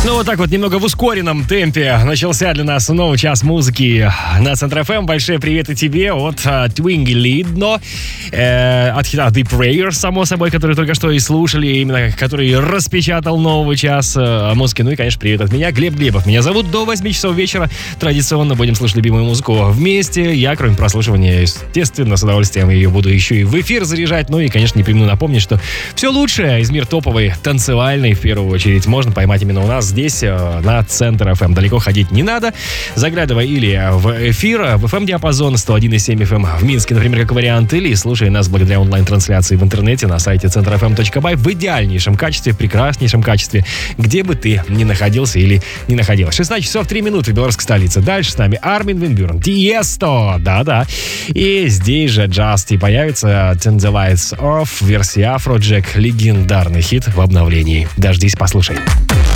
Ну, вот так вот, немного в ускоренном темпе начался для нас новый час музыки на Центр ФМ. Большой привет и тебе от Twingy Lido, от хита Deep Prayer, само собой, который только что и слушали, именно который распечатал новый час музыки. Ну и, конечно, привет от меня, Глеб Глебов. Меня зовут. До 8 часов вечера традиционно будем слушать любимую музыку вместе. Я, кроме прослушивания, естественно, с удовольствием ее буду еще и в эфир заряжать. Ну и, конечно, не премину напомнить, что все лучшее из мира топовой, танцевальной, в первую очередь, можно поймать именно у нас здесь, на Центр ФМ. Далеко ходить не надо. Заглядывай или в эфир, в FM-диапазон 101,7 FM в Минске, например, как вариант, или слушай нас благодаря онлайн-трансляции в интернете на сайте centrfm.by в идеальнейшем качестве, прекраснейшем качестве, где бы ты ни находился или не находилась. 16 часов 3 минуты в белорусской столице. Дальше с нами Армин ван Бюрен, Тиесто, да-да. И здесь же Justy появится Turn the Lights Off, версия Afrojack, легендарный хит в обновлении. Дождись, послушай.